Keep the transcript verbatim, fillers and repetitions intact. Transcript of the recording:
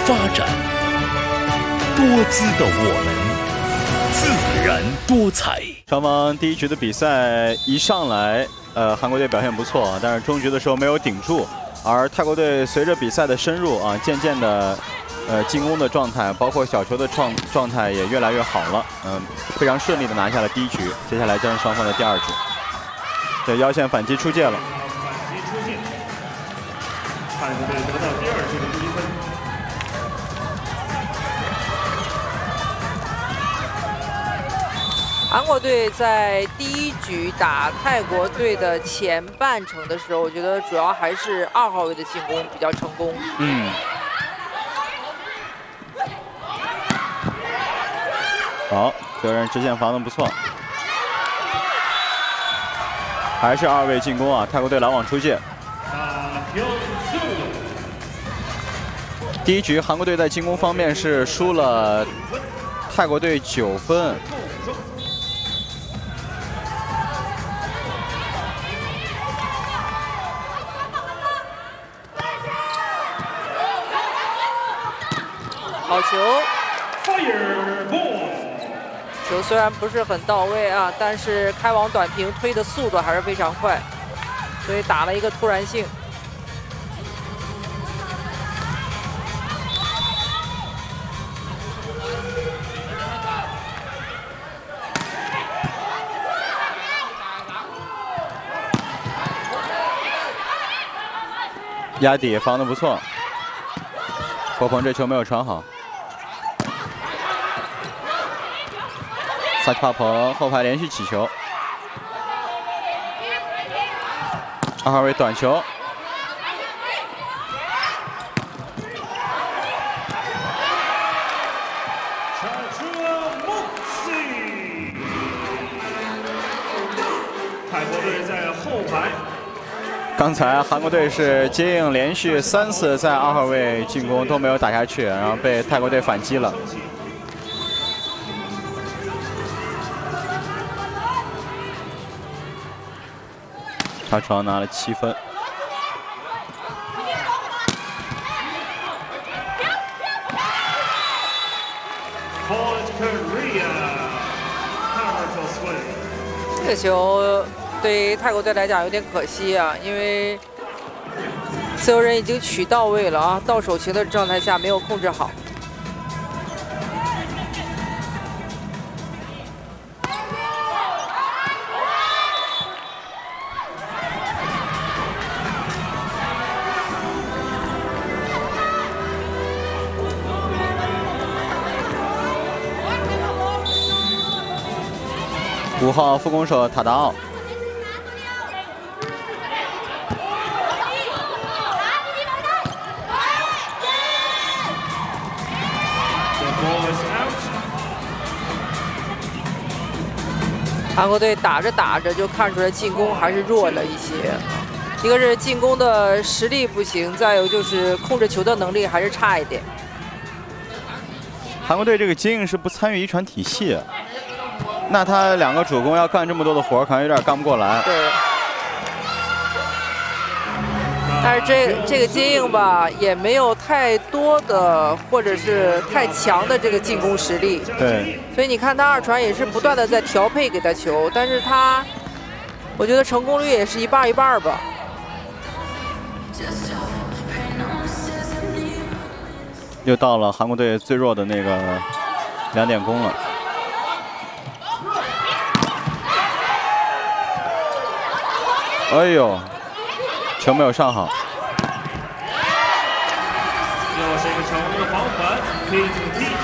发展，多姿的我们，自然多彩。 双方第一局的比赛一上来，呃，韩国队表现不错，但是中局的时候没有顶住，而泰国队随着比赛的深入啊，渐渐的，呃，进攻的状态，包括小球的状状态也越来越好了，嗯、呃，非常顺利的拿下了第一局。接下来将是双方的第二局。对，腰线反击出界了。 泰国队得到第二局的第一分。 韩国队在第一局打泰国队的前半程的时候，我觉得主要还是二号位的进攻比较成功。 嗯。好，这个人直线防得不错，还是二位进攻啊！泰国队拦网出界。 第一局，韩国队在进攻方面是输了泰国队九分。 好球！球虽然不是很到位啊，但是开网短平推的速度还是非常快，所以打了一个突然性。 压底防得不错，郭鹏这球没有传好。萨奇帕鹏后排连续起球，二号位短球， 泰国队在后排。 刚才韩国队是接应连续三次在二号位进攻都没有打下去，然后被泰国队反击了。查床拿了七分。 这个球。 对于泰国队来讲有点可惜啊，因为自由人已经取到位了啊，到手型的状态下没有控制好。 五号副攻手塔达奥。 韩国队打着打着就看出来进攻还是弱了一些，一个是进攻的实力不行，再有就是控制球的能力还是差一点。 韩国队这个接应是不参与遗传体系，那他两个主攻要干这么多的活，可能有点干不过来。 对。但是这这个接应吧，也没有太多的或者是太强的这个进攻实力。 对。 所以你看他二传也是不断的在调配给他球，但是他，我觉得成功率也是一半一半吧。 又到了韩国队最弱的那个两点攻了。哎呦！ 球没有上好， 又是一个成功的防反，拼踢。